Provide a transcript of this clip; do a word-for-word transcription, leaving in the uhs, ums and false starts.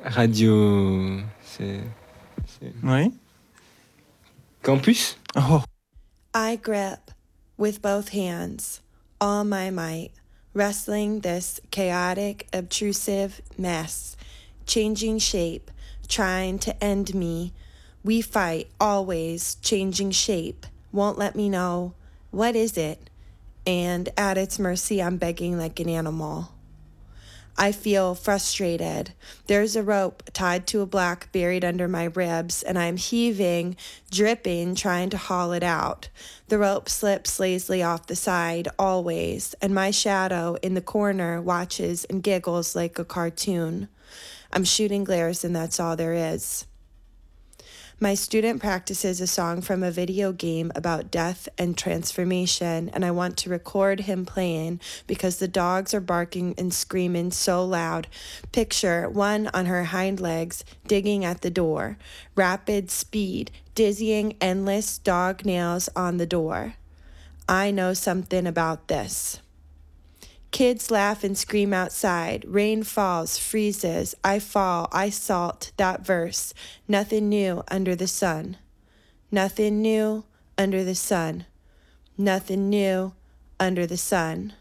Radio. C'est. c'est... Oui. Campus? Oh. I grip with both hands, all my might, wrestling this chaotic, obtrusive mess, changing shape, trying to end me. We fight, always changing shape, won't let me know. What is it? And at its mercy, I'm begging like an animal. I feel frustrated. There's a rope tied to a block buried under my ribs, and I'm heaving, dripping, trying to haul it out. The rope slips lazily off the side, always, and my shadow in the corner watches and giggles like a cartoon. I'm shooting glares, and that's all there is. My student practices a song from a video game about death and transformation, and I want to record him playing because the dogs are barking and screaming so loud. Picture one on her hind legs digging at the door. Rapid speed, dizzying, endless dog nails on the door. I know something about this. Kids laugh and scream outside. Rain falls, freezes. I fall, I salt. That verse. Nothing new under the sun. Nothing new under the sun. Nothing new under the sun.